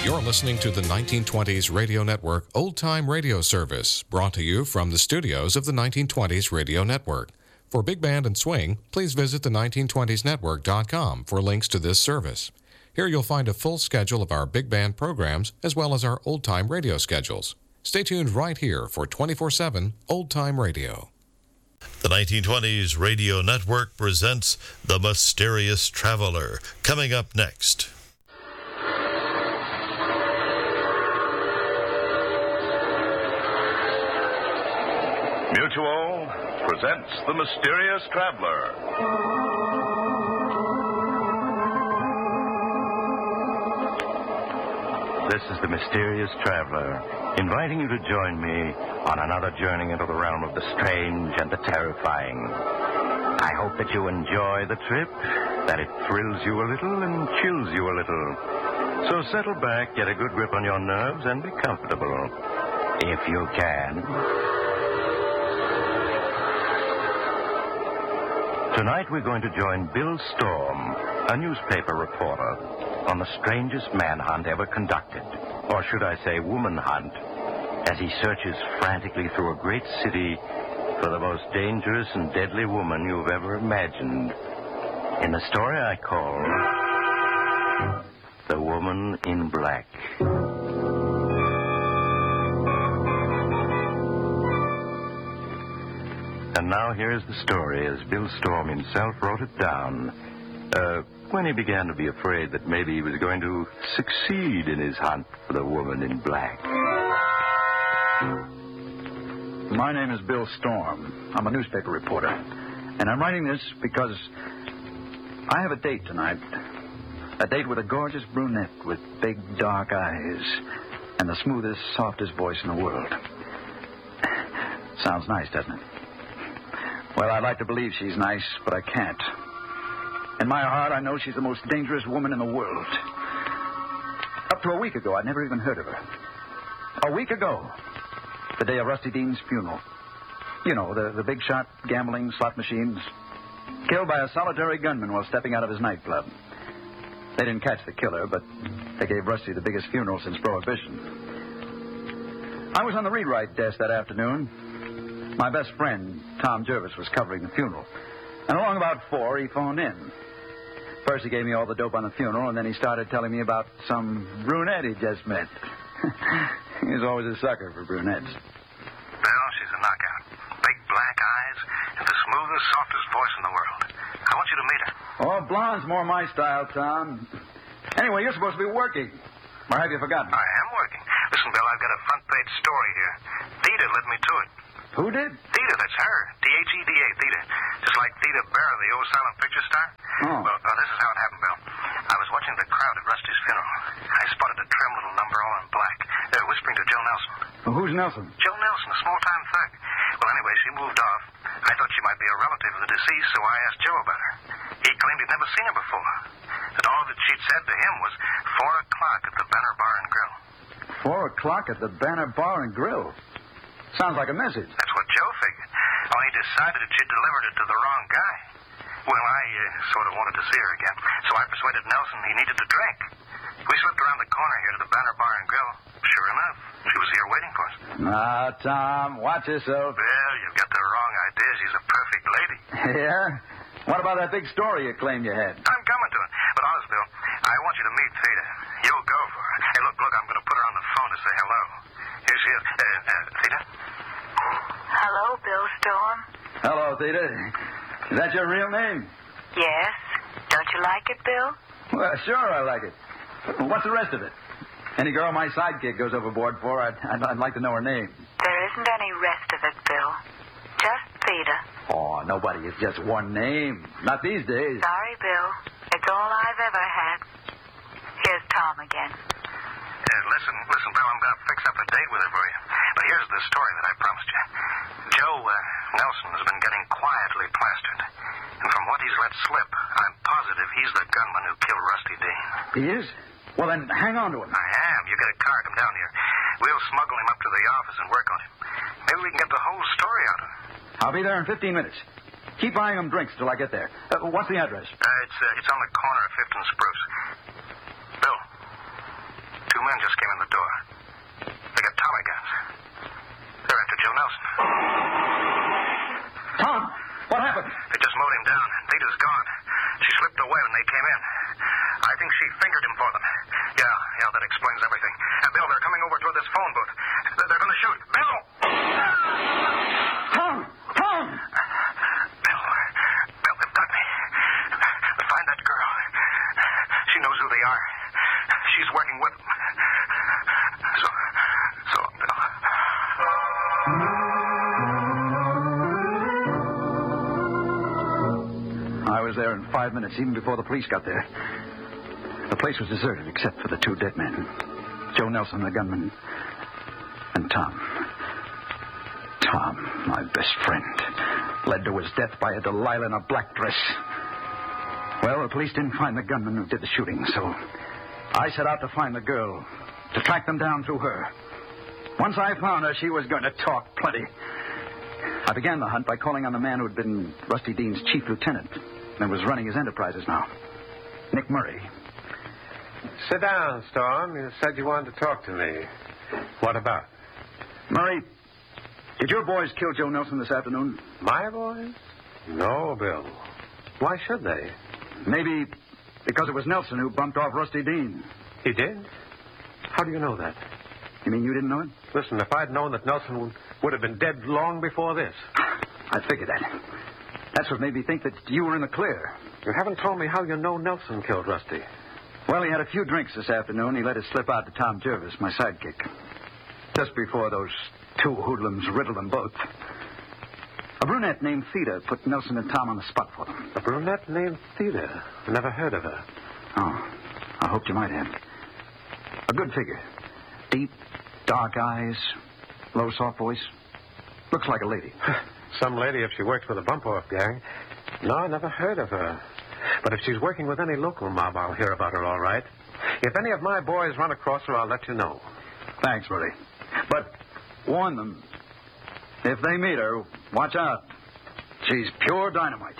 You're listening to the 1920s Radio Network Old Time Radio Service, brought to you from the studios of the 1920s Radio Network. For Big Band and Swing, please visit the 1920snetwork.com for links to this service. Here you'll find a full schedule of our big band programs as well as our old time radio schedules. Stay tuned right here for 24/7 Old Time Radio. The 1920s Radio Network presents The Mysterious Traveler, coming up next. Mutual presents The Mysterious Traveler. This is The Mysterious Traveler, inviting you to join me on another journey into the realm of the strange and the terrifying. I hope that you enjoy the trip, that it thrills you a little and chills you a little. So settle back, get a good grip on your nerves, and be comfortable, if you can. Tonight we're going to join Bill Storm, a newspaper reporter, on the strangest manhunt ever conducted, or should I say woman hunt, as he searches frantically through a great city for the most dangerous and deadly woman you've ever imagined. In the story I call The Woman in Black. And now here's the story as Bill Storm himself wrote it down when he began to be afraid that maybe he was going to succeed in his hunt for the woman in black. My name is Bill Storm. I'm a newspaper reporter. And I'm writing this because I have a date tonight. A date with a gorgeous brunette with big dark eyes and the smoothest, softest voice in the world. Sounds nice, doesn't it? Well, I'd like to believe she's nice, but I can't. In my heart, I know she's the most dangerous woman in the world. Up to a week ago, I'd never even heard of her. A week ago, the day of Rusty Dean's funeral. You know, the big shot gambling slot machines. Killed by a solitary gunman while stepping out of his nightclub. They didn't catch the killer, but they gave Rusty the biggest funeral since Prohibition. I was on the rewrite desk that afternoon. My best friend, Tom Jervis, was covering the funeral. And along about 4, he phoned in. First, he gave me all the dope on the funeral, and then he started telling me about some brunette he just met. He was always a sucker for brunettes. Bill, she's a knockout. Big black eyes and the smoothest, softest voice in the world. I want you to meet her. Oh, blonde's more my style, Tom. Anyway, you're supposed to be working. Or have you forgotten? I am working. Listen, Bill, I've got a front-page story here. Theda led me to it. Who did? Theda, that's her. Theda, Theda. Just like Theda Barrow, the old silent picture star. Oh. Well, this is how it happened, Bill. I was watching the crowd at Rusty's funeral. I spotted a trim little number all in black. They're whispering to Joe Nelson. Well, who's Nelson? Joe Nelson, a small-time thug. Well, anyway, she moved off. I thought she might be a relative of the deceased, so I asked Joe about her. He claimed he'd never seen her before. That all that she'd said to him was 4 o'clock at the Banner Bar and Grill. 4 o'clock at the Banner Bar and Grill? Sounds like a message. That's what Joe figured. Only he decided that she'd delivered it to the wrong guy. Well, I sort of wanted to see her again, so I persuaded Nelson he needed a drink. We slipped around the corner here to the Banner Bar and Grill. Sure enough, she was here waiting for us. Now, Tom, watch yourself. Well, you've got the wrong idea. She's a perfect lady. Yeah? What about that big story you claimed you had? I'm coming to it. But honest, Bill, I want you to meet Theda. You'll go for her. Hey, look, I'm going to put her on the phone to say hello. Here she is. Theda? Hello, Bill Storm. Hello, Theda. Is that your real name? Yes. Don't you like it, Bill? Well, sure I like it. What's the rest of it? Any girl my sidekick goes overboard for, I'd like to know her name. There isn't any rest of it, Bill. Just Theda. Oh, nobody is just one name. Not these days. Sorry, Bill. It's all I've ever had. Here's Tom again. Listen, Bill, I'm going to fix up a date with her for you. But here's the story that I promised you. Joe Nelson has been getting quietly plastered. And from what he's let slip, I'm positive he's the gunman who killed Rusty Dean. He is? Well, then hang on to him. I am. You get a car, come down here. We'll smuggle him up to the office and work on him. Maybe we can get the whole story out of him. I'll be there in 15 minutes. Keep buying him drinks till I get there. What's the address? It's on the corner of 5th and Spruce. Bill, 2 men just came in the door. They got Tommy guns. They're after Joe Nelson. Tom, what happened? They just mowed him down. Theta's gone. She slipped away when they came in. I think she fingered him for them. Yeah, that explains everything. Bill, they're coming over toward this phone booth. They're going to shoot. Bill! Tom! Bill, they've got me. Find that girl. She knows who they are. She's working with them. So long, Bill. I was there in 5 minutes, even before the police got there. The place was deserted except for the two dead men. Joe Nelson, the gunman, and Tom. Tom, my best friend, led to his death by a Delilah in a black dress. Well, the police didn't find the gunman who did the shooting, so I set out to find the girl, to track them down through her. Once I found her, she was going to talk plenty. I began the hunt by calling on the man who had been Rusty Dean's chief lieutenant and was running his enterprises now, Nick Murray. Sit down, Storm. You said you wanted to talk to me. What about? Murray, did your boys kill Joe Nelson this afternoon? My boys? No, Bill. Why should they? Maybe because it was Nelson who bumped off Rusty Dean. He did? How do you know that? You mean you didn't know it? Listen, if I'd known that Nelson would have been dead long before this. I figured that. That's what made me think that you were in the clear. You haven't told me how you know Nelson killed Rusty. Well, he had a few drinks this afternoon. He let it slip out to Tom Jervis, my sidekick. Just before those two hoodlums riddled them both. A brunette named Theta put Nelson and Tom on the spot for them. A brunette named Theta? I never heard of her. Oh, I hoped you might have. A good figure. Deep, dark eyes, low, soft voice. Looks like a lady. Some lady if she works with a bump-off gang. No, I never heard of her. But if she's working with any local mob, I'll hear about her all right. If any of my boys run across her, I'll let you know. Thanks, Murray. But warn them. If they meet her, watch out. She's pure dynamite.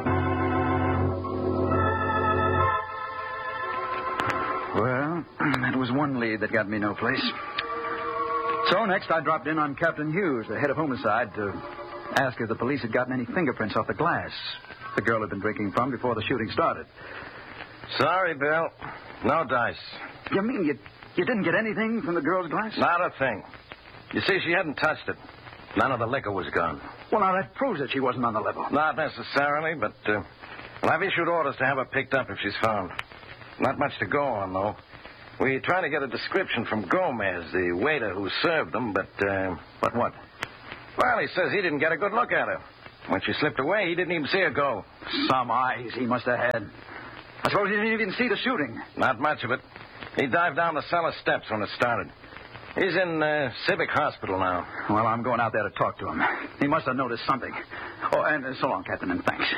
Well, that was one lead that got me no place. So next I dropped in on Captain Hughes, the head of homicide, to ask if the police had gotten any fingerprints off the glass the girl had been drinking from before the shooting started. Sorry, Bill. No dice. You mean you didn't get anything from the girl's glass? Not a thing. You see, she hadn't touched it. None of the liquor was gone. Well, now that proves that she wasn't on the level. Not necessarily, but I've issued orders to have her picked up if she's found. Not much to go on, though. We tried to get a description from Gomez, the waiter who served them, but... But what? Well, he says he didn't get a good look at her. When she slipped away, he didn't even see her go. Some eyes he must have had. I suppose he didn't even see the shooting. Not much of it. He dived down the cellar steps when it started. He's in Civic Hospital now. Well, I'm going out there to talk to him. He must have noticed something. Oh, and so long, Captain, and thanks.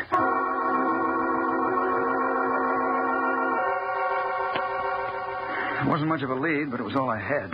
It wasn't much of a lead, but it was all I had.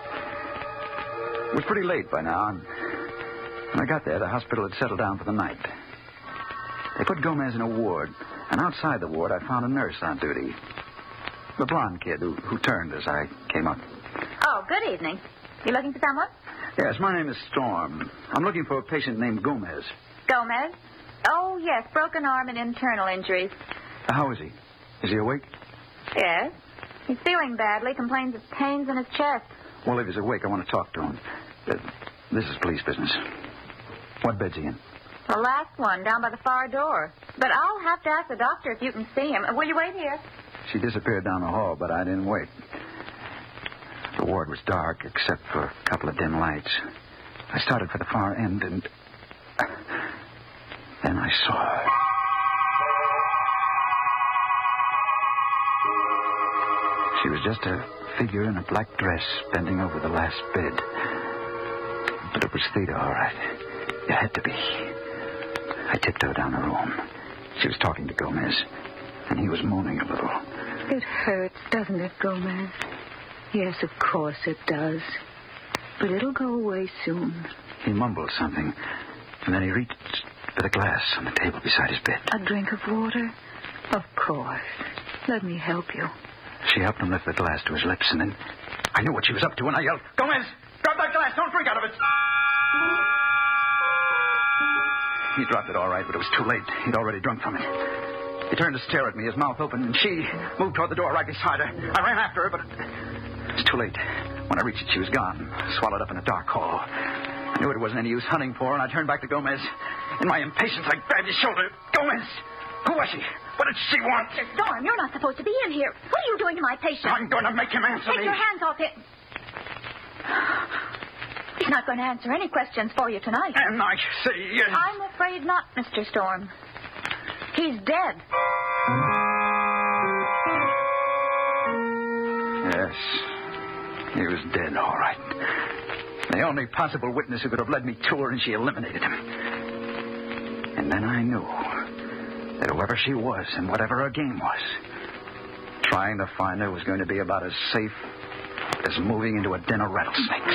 It was pretty late by now, and when I got there, the hospital had settled down for the night. They put Gomez in a ward, and outside the ward, I found a nurse on duty. The blonde kid who turned as I came up. Oh, good evening. You looking for someone? Yes, my name is Storm. I'm looking for a patient named Gomez. Gomez? Oh, yes, broken arm and internal injuries. How is he? Is he awake? Yes. He's feeling badly, complains of pains in his chest. Well, if he's awake, I want to talk to him. This is police business. What bed's he in? The last one, down by the far door. But I'll have to ask the doctor if you can see him. Will you wait here? She disappeared down the hall, but I didn't wait. The ward was dark, except for a couple of dim lights. I started for the far end, and then I saw her. She was just a figure in a black dress bending over the last bed. But it was Theta, all right. It had to be. I tiptoed down the room. She was talking to Gomez, and he was moaning a little. It hurts, doesn't it, Gomez? Yes, of course it does. But it'll go away soon. He mumbled something, and then he reached for the glass on the table beside his bed. A drink of water? Of course. Let me help you. She helped him lift the glass to his lips, and then I knew what she was up to, and I yelled, Gomez, drop that glass. Don't drink out of it. He dropped it all right, but it was too late. He'd already drunk from it. He turned to stare at me, his mouth open, and she moved toward the door right beside her. I ran after her, but it was too late. When I reached it, she was gone, swallowed up in a dark hall. I knew it wasn't any use hunting for her, and I turned back to Gomez. In my impatience, I grabbed his shoulder. Gomez! Who was she? What did she want? Mr. Storm, you're not supposed to be in here. What are you doing to my patient? I'm going to make him answer me. Take your hands off him. He's not going to answer any questions for you tonight. And I see yes. I'm afraid not, Mr. Storm. He's dead. Yes. He was dead, all right. The only possible witness who could have led me to her, and she eliminated him. And then I knew that whoever she was and whatever her game was, trying to find her was going to be about as safe as moving into a den of rattlesnakes.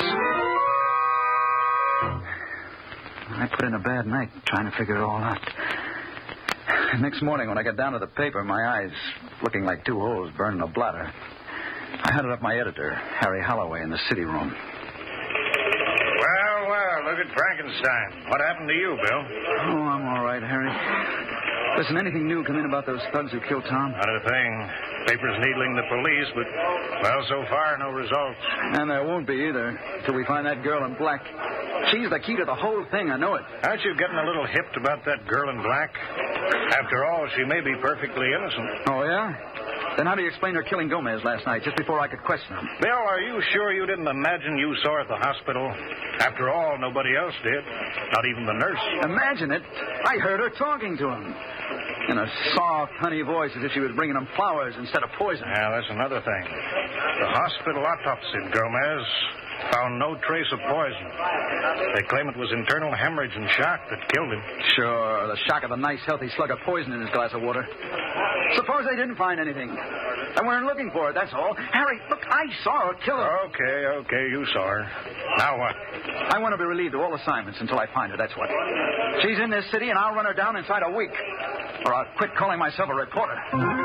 I put in a bad night trying to figure it all out. Next morning, when I got down to the paper, my eyes looking like two holes burning a bladder, I hunted up my editor, Harry Holloway, in the city room. Well, look at Frankenstein. What happened to you, Bill? Oh, I'm all right, Harry. Listen, anything new come in about those thugs who killed Tom? Not a thing. Papers needling the police, but, well, so far, no results. And there won't be either, till we find that girl in black. She's the key to the whole thing, I know it. Aren't you getting a little hipped about that girl in black? After all, she may be perfectly innocent. Oh, yeah? Then how do you explain her killing Gomez last night, just before I could question him? Bill, are you sure you didn't imagine you saw her at the hospital? After all, nobody else did. Not even the nurse. Imagine it? I heard her talking to him. In a soft, honey voice, as if she was bringing him flowers instead of poison. Yeah, that's another thing. The hospital autopsied Gomez. Found no trace of poison. They claim it was internal hemorrhage and shock that killed him. Sure, the shock of a nice, healthy slug of poison in his glass of water. Suppose they didn't find anything. They weren't looking for it, that's all. Harry, look, I saw her kill her. Okay, you saw her. Now what? I want to be relieved of all assignments until I find her, that's what. She's in this city, and I'll run her down inside a week. Or I'll quit calling myself a reporter.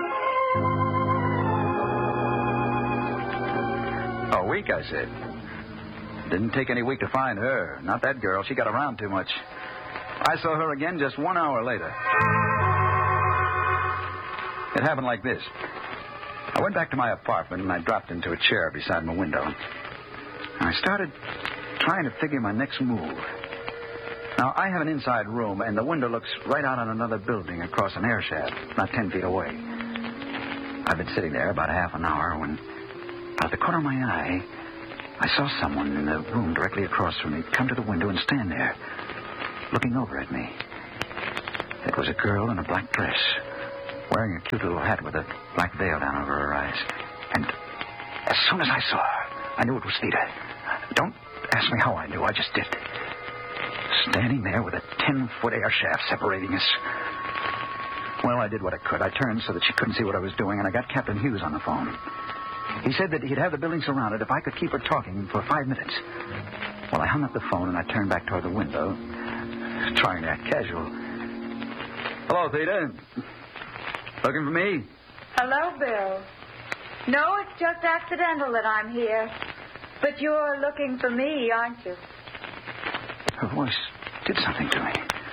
A week, I said. Didn't take any week to find her. Not that girl. She got around too much. I saw her again just 1 hour later. It happened like this. I went back to my apartment, and I dropped into a chair beside my window. I started trying to figure my next move. Now, I have an inside room, and the window looks right out on another building across an air shaft, not 10 feet away. I've been sitting there about half an hour when, out of the corner of my eye, I saw someone in the room directly across from me come to the window and stand there, looking over at me. It was a girl in a black dress, wearing a cute little hat with a black veil down over her eyes. And as soon as I saw her, I knew it was Theda. Don't ask me how I knew, I just did. Standing there with a 10-foot air shaft separating us. Well, I did what I could. I turned so that she couldn't see what I was doing, and I got Captain Hughes on the phone. He said that he'd have the building surrounded if I could keep her talking for 5 minutes. Well, I hung up the phone, and I turned back toward the window, trying to act casual. Hello, Theda. Looking for me? Hello, Bill. No, it's just accidental that I'm here. But you're looking for me, aren't you? Her voice did something to me.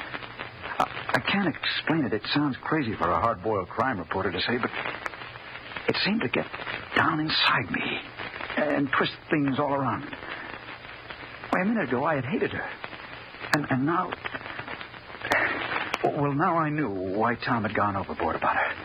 I can't explain it. It sounds crazy for a hard-boiled crime reporter to say, but it seemed to get down inside me and twist things all around. Why, a minute ago, I had hated her. And now... Well, now I knew why Tom had gone overboard about her.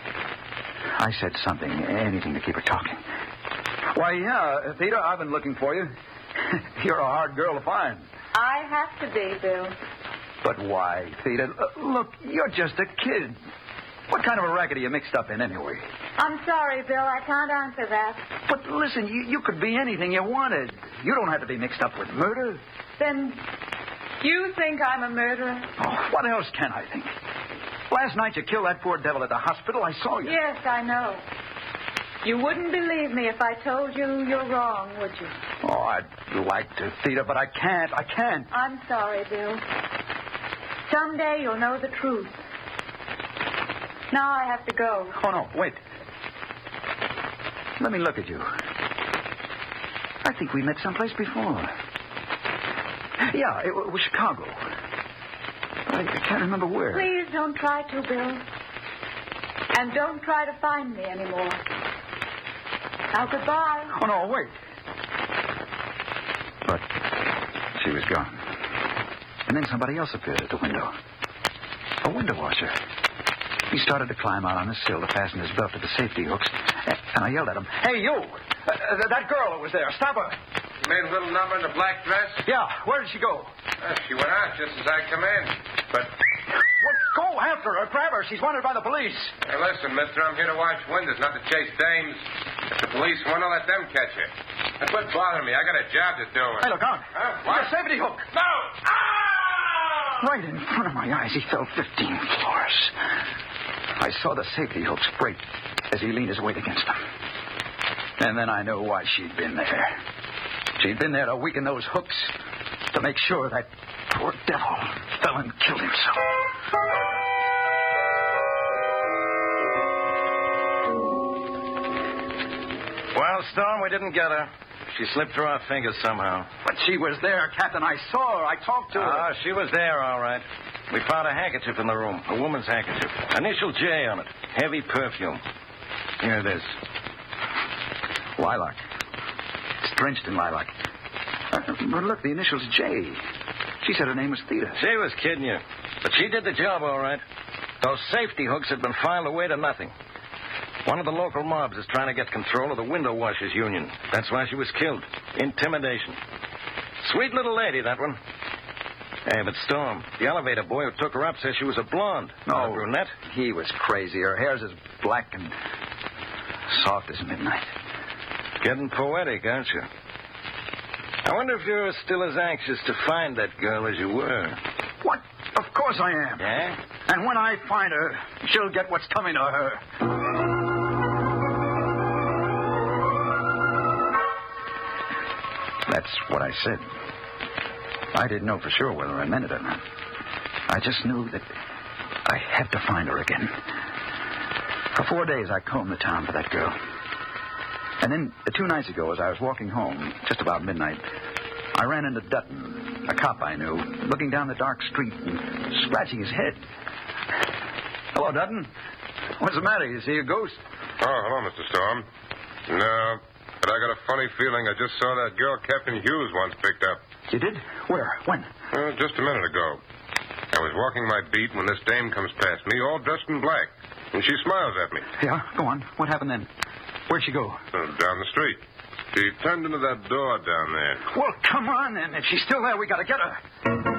I said something, anything to keep her talking. Why, yeah, Theda, I've been looking for you. You're a hard girl to find. I have to be, Bill. But why, Theda? Look, you're just a kid. What kind of a racket are you mixed up in, anyway? I'm sorry, Bill. I can't answer that. But listen, you could be anything you wanted. You don't have to be mixed up with murder. Then you think I'm a murderer? Oh, what else can I think? Last night you killed that poor devil at the hospital. I saw you. Yes, I know. You wouldn't believe me if I told you you're wrong, would you? Oh, I'd like to, Theda, but I can't. I can't. I'm sorry, Bill. Someday you'll know the truth. Now I have to go. Oh, no, wait. let me look at you. I think we met someplace before. Yeah, it was Chicago. I can't remember where. Please don't try to, Bill. And don't try to find me anymore. Now, goodbye. Oh, no, wait. But she was gone. And then somebody else appeared at the window. A window washer. He started to climb out on the sill to fasten his belt to the safety hooks. And I yelled at him, "Hey, you! That girl that was there, stop her!" You made a little number in the black dress? Yeah, where did she go? She went out just as I come in. But... Well, go after her. Grab her. She's wanted by the police. Hey, listen, mister, I'm here to watch windows, not to chase dames. If the police want to, let them catch you. And quit bothering me. I got a job to do. Hey, look out. What? The safety hook. No! Ah! Right in front of my eyes, he fell 15 floors. I saw the safety hooks break as he leaned his weight against them. And then I knew why she'd been there. She'd been there to weaken those hooks, to make sure that poor devil fell and killed himself. Well, Storm, we didn't get her. She slipped through our fingers somehow. But she was there, Captain. I saw her. I talked to her. Ah, she was there, all right. We found a handkerchief in the room, a woman's handkerchief. Initial J on it. Heavy perfume. Here it is. Lilac. It's drenched in lilac. But look, the initials J. She said her name was Theta. She was kidding you. But she did the job, all right. Those safety hooks had been filed away to nothing. One of the local mobs is trying to get control of the window washers union. That's why she was killed. Intimidation. Sweet little lady, that one. Hey, but Storm, the elevator boy who took her up says she was a blonde. Not a brunette. He was crazy. Her hair's as black and soft as midnight. Getting poetic, aren't you? I wonder if you're still as anxious to find that girl as you were. What? Of course I am. Yeah? And when I find her, she'll get what's coming to her. That's what I said. I didn't know for sure whether I meant it or not. I just knew that I had to find her again. For 4 days, I combed the town for that girl. And then 2 nights ago, as I was walking home, just about midnight, I ran into Dutton, a cop I knew, looking down the dark street and scratching his head. Hello, Dutton. What's the matter? You see a ghost? Oh, hello, Mr. Storm. No, but I got a funny feeling I just saw that girl Captain Hughes once picked up. You did? Where? When? Just a minute ago. I was walking my beat when this dame comes past me, all dressed in black, and she smiles at me. Yeah, go on. What happened then? Where'd she go? Down the street. She turned into that door down there. Well, come on, then. If she's still there, we got to get her.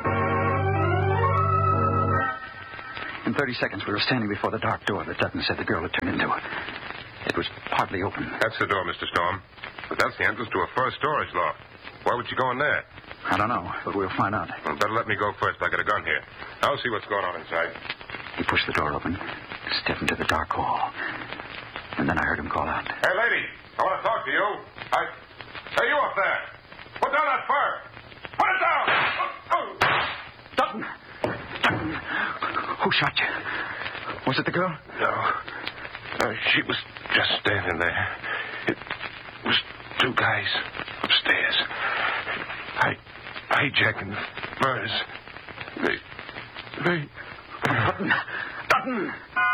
In 30 seconds, we were standing before the dark door that Dutton said the girl had turned into. It was partly open. That's the door, Mr. Storm. But that's the entrance to a first storage loft. Why would you go in there? I don't know, but we'll find out. Well, better let me go first. I got a gun here. I'll see what's going on inside. He pushed the door open, stepped into the dark hall. And then I heard him call out. Hey, lady, I want to talk to you. Hey, you up there. Put down that fur. Put it down. Dutton! Dutton! Who shot you? Was it the girl? No. She was just standing there. It was 2 guys upstairs. Hijacking the furs. They... Dutton! Dutton!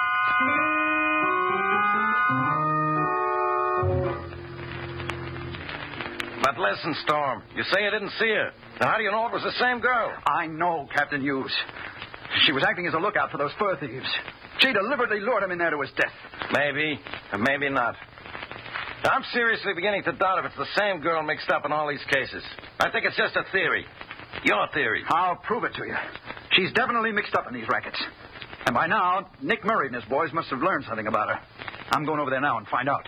But listen, Storm, you say you didn't see her. Now, how do you know it was the same girl? I know, Captain Hughes. She was acting as a lookout for those fur thieves. She deliberately lured him in there to his death. Maybe, or maybe not. I'm seriously beginning to doubt if it's the same girl mixed up in all these cases. I think it's just a theory. Your theory. I'll prove it to you. She's definitely mixed up in these rackets. And by now, Nick Murray and his boys must have learned something about her. I'm going over there now and find out.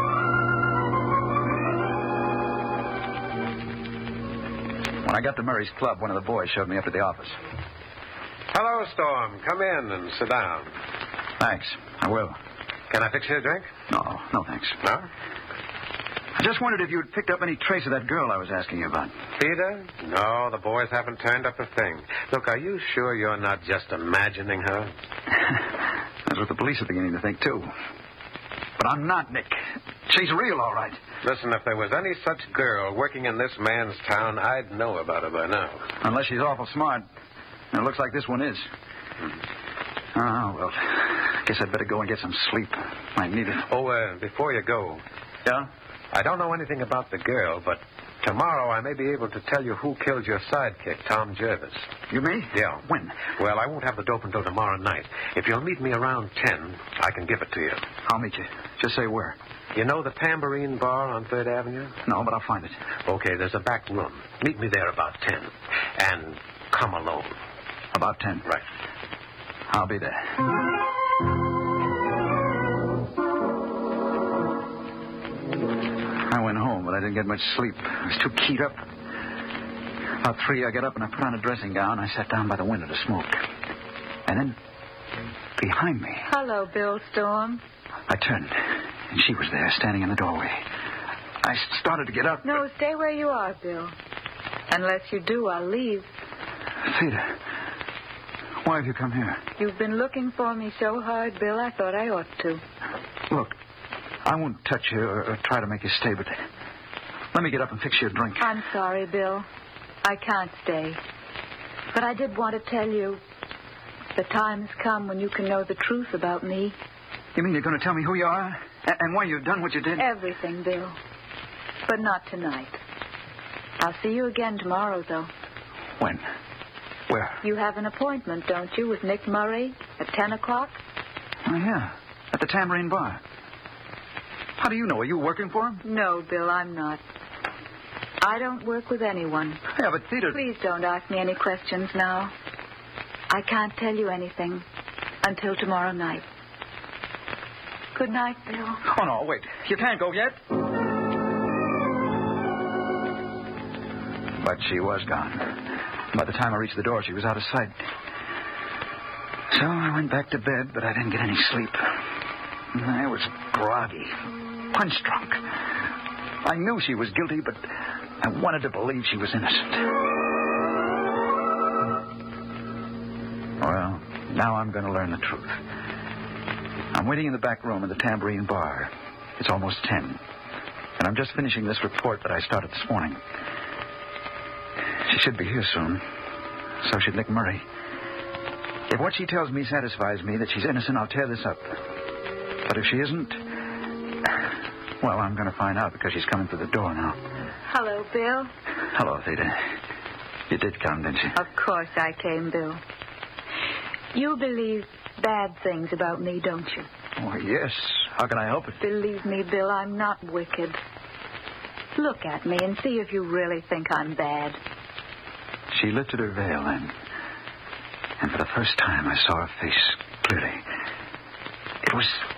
When I got to Murray's club, one of the boys showed me up to the office. Hello, Storm. Come in and sit down. Thanks. I will. Can I fix you a drink? No, thanks. No? I just wondered if you'd picked up any trace of that girl I was asking you about. Peter? No, the boys haven't turned up a thing. Look, are you sure you're not just imagining her? That's what the police are beginning to think, too. But I'm not, Nick. She's real, all right. Listen, if there was any such girl working in this man's town, I'd know about her by now. Unless she's awful smart. And it looks like this one is. Oh, well, guess I'd better go and get some sleep. I need it. Oh, before you go. Yeah? I don't know anything about the girl, but tomorrow I may be able to tell you who killed your sidekick, Tom Jervis. You may? Yeah. When? Well, I won't have the dope until tomorrow night. If you'll meet me around 10, I can give it to you. I'll meet you. Just say where. You know the Tambourine Bar on 3rd Avenue? No, but I'll find it. Okay, there's a back room. Meet me there about 10. And come alone. About 10? Right. I'll be there. I went home, but I didn't get much sleep. I was too keyed up. About 3, I got up and I put on a dressing gown. I sat down by the window to smoke. And then, behind me... Hello, Bill Storm. I turned, and she was there, standing in the doorway. I started to get up. No, stay where you are, Bill. Unless you do, I'll leave. Theda, why have you come here? You've been looking for me so hard, Bill, I thought I ought to. Look, I won't touch you or try to make you stay, but let me get up and fix you a drink. I'm sorry, Bill. I can't stay. But I did want to tell you the time has come when you can know the truth about me. You mean you're going to tell me who you are? And why you've done what you did? Everything, Bill. But not tonight. I'll see you again tomorrow, though. When? Where? You have an appointment, don't you, with Nick Murray at 10 o'clock? Oh, yeah. At the Tambourine Bar. How do you know? Are you working for him? No, Bill, I'm not. I don't work with anyone. Yeah, but Theda... Please don't ask me any questions now. I can't tell you anything until tomorrow night. Good night, Bill. Oh, no, wait. You can't go yet? But she was gone. By the time I reached the door, she was out of sight. So I went back to bed, but I didn't get any sleep. I was groggy, punch-drunk. I knew she was guilty, but I wanted to believe she was innocent. Well, now I'm going to learn the truth. I'm waiting in the back room of the Tambourine Bar. It's almost 10. And I'm just finishing this report that I started this morning. She should be here soon. So should Nick Murray. If what she tells me satisfies me that she's innocent, I'll tear this up. But if she isn't, well, I'm going to find out because she's coming through the door now. Hello, Bill. Hello, Theda. You did come, didn't you? Of course I came, Bill. You believe bad things about me, don't you? Oh, yes. How can I help it? Believe me, Bill, I'm not wicked. Look at me and see if you really think I'm bad. She lifted her veil then. And for the first time, I saw her face clearly. It was